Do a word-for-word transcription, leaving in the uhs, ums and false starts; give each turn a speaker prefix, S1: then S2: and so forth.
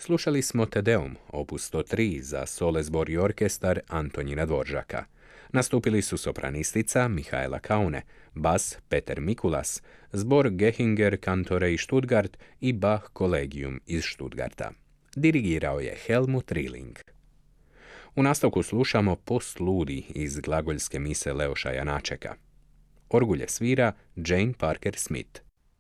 S1: Slušali smo Te Deum, opus sto tri za sole zbor i orkestar Antonjina Dvoržaka. Nastupili su sopranistica Mihaela Kaune, bas Peter Mikulas, zbor Gehinger Kantore i Stuttgart i Bach Collegium iz Stuttgarta. Dirigirao je Helmut Rilling. U nastavku slušamo Post Ludi iz glagoljske mise Leoša Janačeka. Orgulje svira Jane Parker Smith.